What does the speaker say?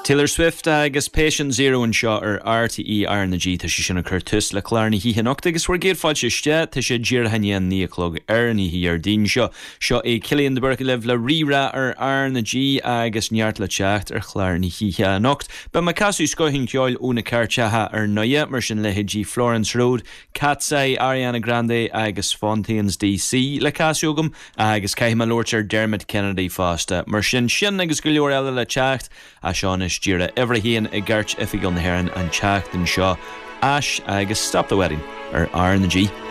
Taylor Swift agus Patient Zero an seo ar RTE ar na G tá sé sinna chuirtus le chláirna híhannacht agus bhfuair géad fáilte iste tá sé ddíorthaíon níochlog ar na hí ar dín seo é Cillian de Burke le rira ar na G agus neart le teacht ar chláirna híhannacht. Ba ma casú scoithinn ceáil úna cairtethe ar noia mar sin le G Florence Road, Katsai, Ariana Grande agus Fontaines DC le casúgam agus caiithme Lortar Dermot Kennedy fásta mar sin agus go leor eile le teacht a seán is díire everhíon I gairt ifigiil na hÉireann an teacht an seo as agus Stop the Wedding ar R na G.